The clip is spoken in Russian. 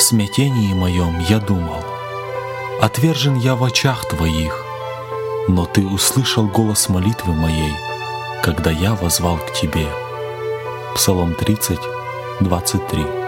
смятении моем я думал: отвержен я в очах Твоих, но Ты услышал голос молитвы моей, когда я воззвал к Тебе. Псалом 30, 23.